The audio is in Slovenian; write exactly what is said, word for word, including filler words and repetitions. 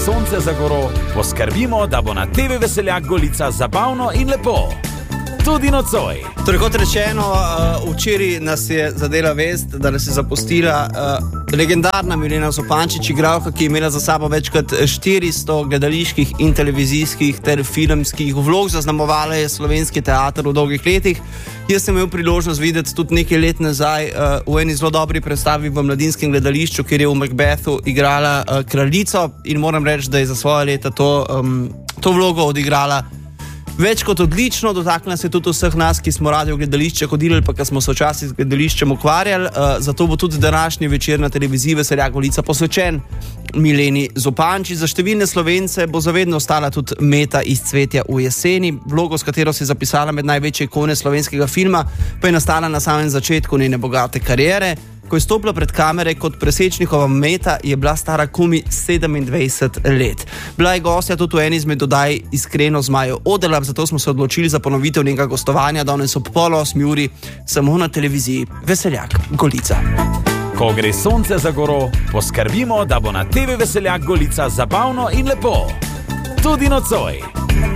sonce za goro, poskrbimo, da bo na te ve Veseljak Golica zabavno in lepo. Tudi nocoj. Torej, kot rečeno, uh, včeraj nas je zadela vest, da nas je zapustila uh, legendarna Milena Zupančič, igralka, ki je imela za sabo več kot štiristo gledaliških in televizijskih ter filmskih vlog, zaznamovala je slovenski teater v dolgih letih. Jaz sem imel priložnost videti tudi nekaj let nazaj uh, v eni zelo dobri predstavi v Mladinskem gledališču, kjer je v Macbethu igrala uh, kraljico in moram reči, da je za svoje leta to, um, to vlogo odigrala več kot odlično. Dotaknila se tudi vseh nas, ki smo radi v gledališče hodili, pa ki smo se včasih z gledališčem ukvarjali. Uh, zato bo tudi današnji večer na televiziji Veseljak Golica posvečen Mileni Zupančič. Za številne Slovence bo zavedno ostala tudi Meta iz Cvetja v jeseni. Vlogo, s katero se je zapisala med največje ikone slovenskega filma, pa je nastala na samem začetku njene bogate kariere. Ko je stopila pred kamere kot Presečnikova Meta, je bila stara komaj sedemindvajset let. Bila je gostja tudi v eni izmed oddaj Iskreno z Majo Odelap, zato smo se odločili za ponovitev njenega gostovanja danes ob pol osmi uri samo na televiziji Veseljak Golica. Ko gre sonce za goro, poskrbimo, da bo na te ve Veseljak Golica zabavno in lepo. Tudi nocoj.